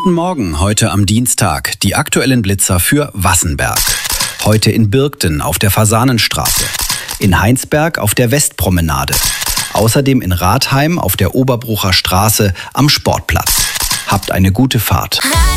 Guten Morgen, heute am Dienstag. Die aktuellen Blitzer für Wassenberg. Heute in Birkten auf der Fasanenstraße. In Heinsberg auf der Westpromenade. Außerdem in Rathheim auf der Oberbrucher Straße am Sportplatz. Habt eine gute Fahrt.